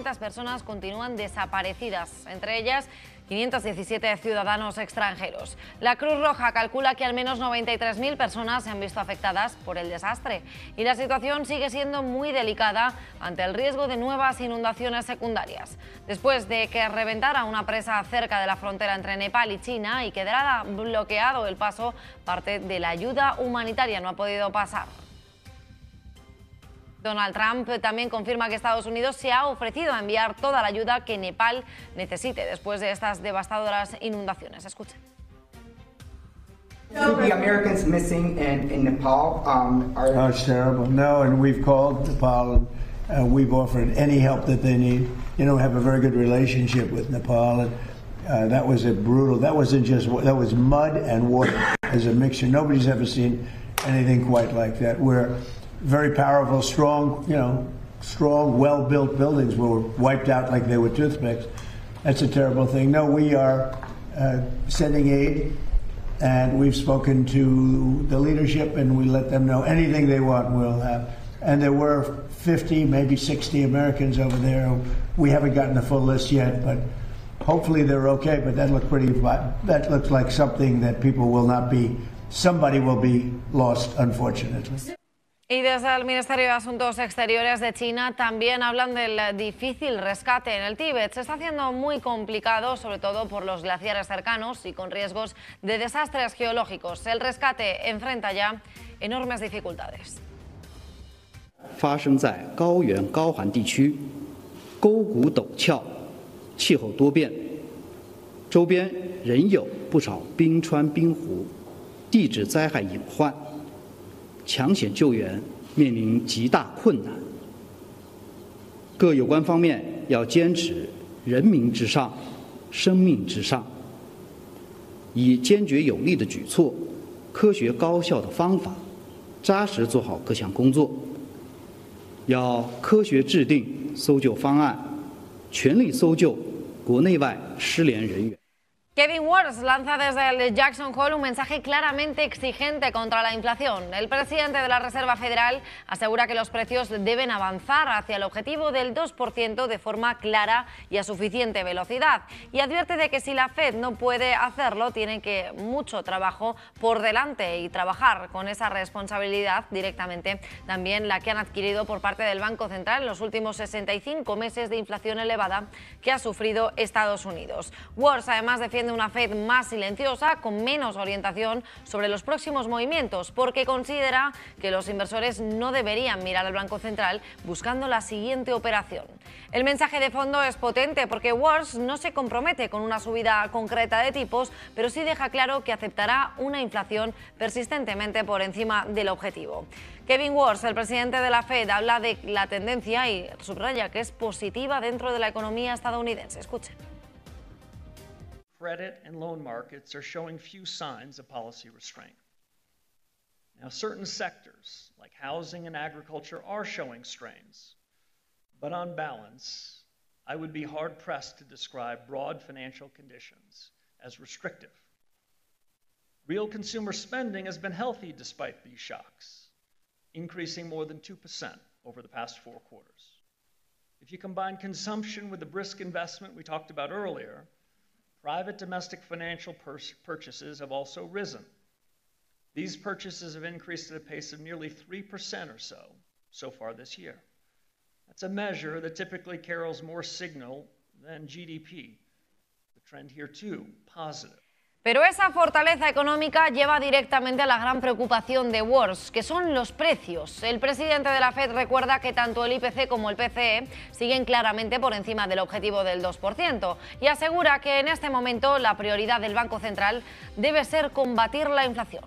500 personas continúan desaparecidas, entre ellas 517 ciudadanos extranjeros. La Cruz Roja calcula que al menos 93.000 personas se han visto afectadas por el desastre y la situación sigue siendo muy delicada ante el riesgo de nuevas inundaciones secundarias. Después de que reventara una presa cerca de la frontera entre Nepal y China y quedara bloqueado el paso, parte de la ayuda humanitaria no ha podido pasar. Donald Trump también confirma que Estados Unidos se ha ofrecido a enviar toda la ayuda que Nepal necesite después de estas devastadoras inundaciones. Escuchen. The Americans missing in Nepal are... Oh, it's terrible. No, and we've called Nepal and we've offered any help that they need. You know, we have a very good relationship with Nepal, and that was that was mud and water as a mixture. Nobody's ever seen anything quite like that. We're very powerful, strong, well-built buildings were wiped out like they were toothpicks. That's a terrible thing. No, we are sending aid, and we've spoken to the leadership, and we let them know anything they want, we'll have. And there were 50, maybe 60 Americans over there. We haven't gotten the full list yet, but hopefully they're okay. But that looks like something that somebody will be lost, unfortunately. Y desde el Ministerio de Asuntos Exteriores de China también hablan del difícil rescate en el Tíbet. Se está haciendo muy complicado, sobre todo por los glaciares cercanos y con riesgos de desastres geológicos. El rescate enfrenta ya enormes dificultades. 发生在高原高寒地区，沟谷陡峭，气候多变，周边仍有不少冰川冰湖，地质灾害隐患。 抢险救援面临极大困难，各有关方面要坚持人民至上、生命至上，以坚决有力的举措、科学高效的方法，扎实做好各项工作。要科学制定搜救方案，全力搜救国内外失联人员。 Kevin Warsh lanza desde el Jackson Hole un mensaje claramente exigente contra la inflación. El presidente de la Reserva Federal asegura que los precios deben avanzar hacia el objetivo del 2% de forma clara y a suficiente velocidad. Y advierte de que si la Fed no puede hacerlo, tiene que mucho trabajo por delante y trabajar con esa responsabilidad directamente también la que han adquirido por parte del Banco Central en los últimos 65 meses de inflación elevada que ha sufrido Estados Unidos. Warsh además defiende una Fed más silenciosa, con menos orientación sobre los próximos movimientos, porque considera que los inversores no deberían mirar al Banco Central buscando la siguiente operación. El mensaje de fondo es potente porque Warsh no se compromete con una subida concreta de tipos, pero sí deja claro que aceptará una inflación persistentemente por encima del objetivo. Kevin Warsh, el presidente de la Fed, habla de la tendencia y subraya que es positiva dentro de la economía estadounidense. Escuchen. Credit and loan markets are showing few signs of policy restraint. Now, certain sectors, like housing and agriculture, are showing strains. But on balance, I would be hard-pressed to describe broad financial conditions as restrictive. Real consumer spending has been healthy despite these shocks, increasing more than 2% over the past 4 quarters. If you combine consumption with the brisk investment we talked about earlier, private domestic financial purchases have also risen. These purchases have increased at a pace of nearly 3% or so far this year. That's a measure that typically carries more signal than GDP. The trend here too, positive. Pero esa fortaleza económica lleva directamente a la gran preocupación de Warsh, que son los precios. El presidente de la Fed recuerda que tanto el IPC como el PCE siguen claramente por encima del objetivo del 2% y asegura que en este momento la prioridad del Banco Central debe ser combatir la inflación.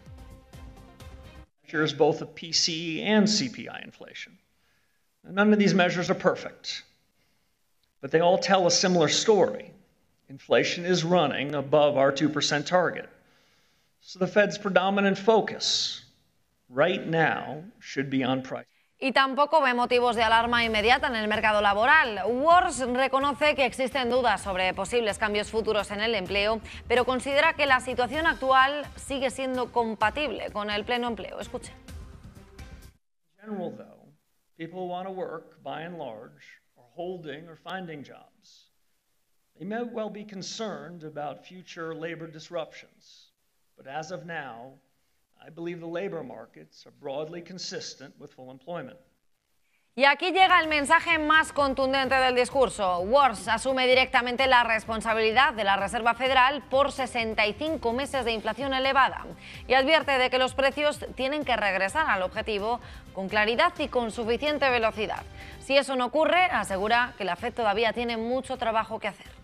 Measures both of PCE and CPI inflation. None of these measures are perfect, but they all tell a similar story. Inflation is running above our 2% target. So the Fed's predominant focus right now should be on price. Y tampoco ve motivos de alarma inmediata en el mercado laboral. Warsh reconoce que existen dudas sobre posibles cambios futuros en el empleo, pero considera que la situación actual sigue siendo compatible con el pleno empleo. Escuche. In general, though, people who want to work, by and large, are holding or finding jobs. They may well be concerned about future labor disruptions, but as of now, I believe the labor markets are broadly consistent with full employment. Y aquí llega el mensaje más contundente del discurso. Wars asume directamente la responsabilidad de la Reserva Federal por 65 meses de inflación elevada y advierte de que los precios tienen que regresar al objetivo con claridad y con suficiente velocidad. Si eso no ocurre, asegura que la Fed todavía tiene mucho trabajo que hacer.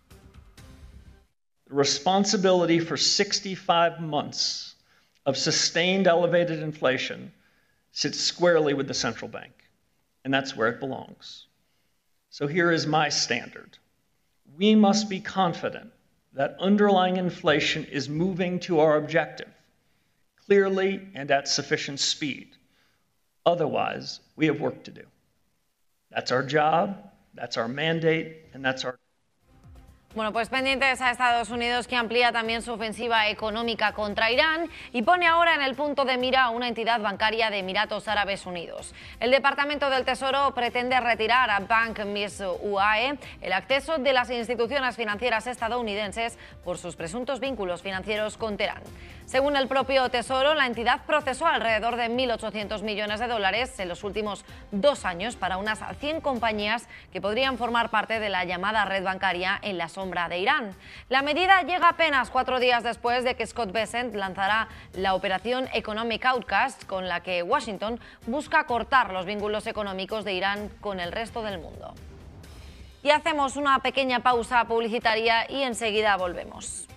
The responsibility for 65 months of sustained elevated inflation sits squarely with the central bank. And that's where it belongs. So here is my standard. We must be confident that underlying inflation is moving to our objective, clearly and at sufficient speed. Otherwise, we have work to do. That's our job, that's our mandate, and that's our... Bueno, pues pendientes a Estados Unidos, que amplía también su ofensiva económica contra Irán y pone ahora en el punto de mira a una entidad bancaria de Emiratos Árabes Unidos. El Departamento del Tesoro pretende retirar a Bank Miss UAE el acceso de las instituciones financieras estadounidenses por sus presuntos vínculos financieros con Teherán. Según el propio Tesoro, la entidad procesó alrededor de 1.800 millones de dólares en los últimos 2 años para unas 100 compañías que podrían formar parte de la llamada red bancaria en la sombra de Irán. La medida llega apenas 4 días después de que Scott Bessent lanzara la operación Economic Outcast, con la que Washington busca cortar los vínculos económicos de Irán con el resto del mundo. Y hacemos una pequeña pausa publicitaria y enseguida volvemos.